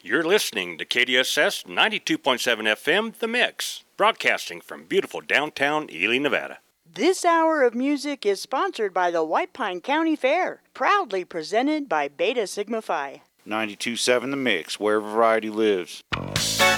You're listening to KDSS 92.7 FM, The Mix, broadcasting from beautiful downtown Ely, Nevada. This hour of music is sponsored by the White Pine County Fair, proudly presented by Beta Sigma Phi. 92.7 The Mix, where variety lives.